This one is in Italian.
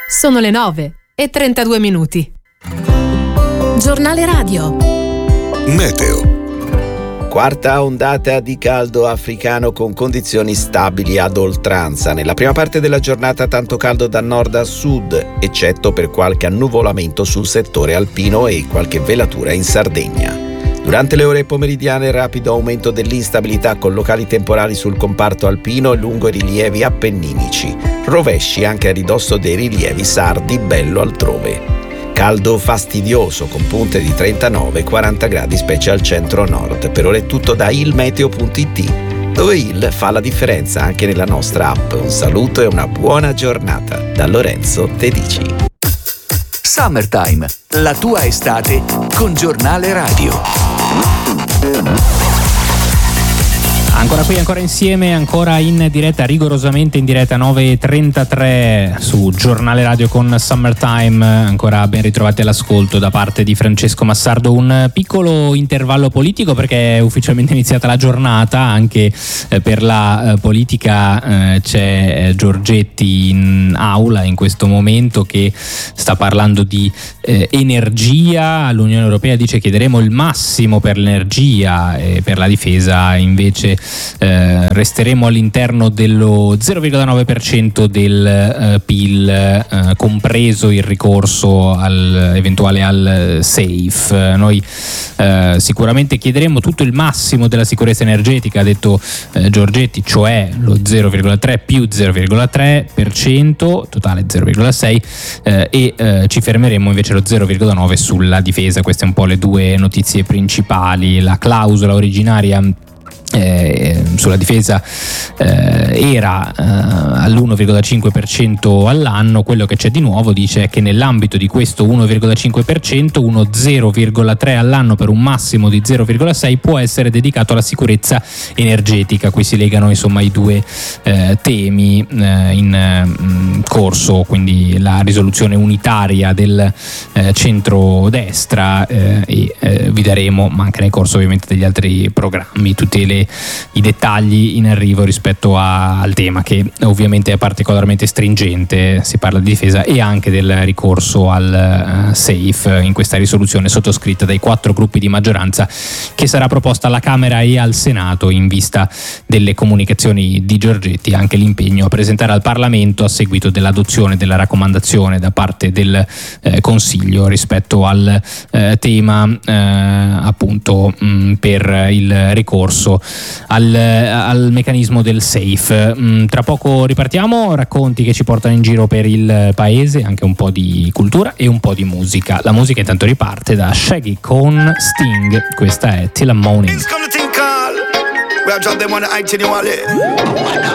Sono le 9:32. Giornale radio. Meteo. Quarta ondata di caldo africano con condizioni stabili ad oltranza. Nella prima parte della giornata tanto caldo da nord a sud, eccetto per qualche annuvolamento sul settore alpino e qualche velatura in Sardegna. Durante le ore pomeridiane rapido aumento dell'instabilità con locali temporali sul comparto alpino e lungo i rilievi appenninici. Rovesci anche a ridosso dei rilievi sardi bello altrove. Caldo fastidioso con punte di 39-40 gradi specie al centro-nord. Per ora è tutto da ilmeteo.it, dove il fa la differenza anche nella nostra app. Un saluto e una buona giornata da Lorenzo Tedici. Summertime, la tua estate con Giornale Radio. Ancora qui, ancora insieme, ancora in diretta, rigorosamente in diretta, 9:33 su Giornale Radio con Summertime. Ancora ben ritrovati all'ascolto da parte di Francesco Massardo. Un piccolo intervallo politico perché è ufficialmente iniziata la giornata. Anche per la politica c'è Giorgetti in aula in questo momento che sta parlando di energia. L'Unione Europea dice chiederemo il massimo per l'energia e per la difesa invece resteremo all'interno dello 0,9% del PIL, compreso il ricorso eventuale al SAFE. Noi sicuramente chiederemo tutto il massimo della sicurezza energetica, ha detto Giorgetti, cioè lo 0,3 più 0,3%, totale 0,6%, e ci fermeremo invece lo 0,9% sulla difesa. Queste un po' le due notizie principali. La clausola originaria sulla difesa era all'1,5% all'anno. Quello che c'è di nuovo, dice, è che nell'ambito di questo 1,5%, uno 0,3 all'anno per un massimo di 0,6 può essere dedicato alla sicurezza energetica. Qui si legano insomma i due temi in corso, quindi la risoluzione unitaria del centro-destra e vi daremo, ma anche nel corso ovviamente degli altri programmi, tutti i dettagli in arrivo rispetto al tema, che ovviamente è particolarmente stringente. Si parla di difesa e anche del ricorso al SAFE in questa risoluzione sottoscritta dai 4 gruppi di maggioranza, che sarà proposta alla Camera e al Senato in vista delle comunicazioni di Giorgetti, anche l'impegno a presentare al Parlamento a seguito dell'adozione della raccomandazione da parte del Consiglio rispetto al tema appunto per il ricorso al meccanismo del SAFE. Tra poco ripartiamo, racconti che ci portano in giro per il paese, anche un po' di cultura e un po' di musica. La musica intanto riparte da Shaggy con Sting, questa è Till I'm Morning.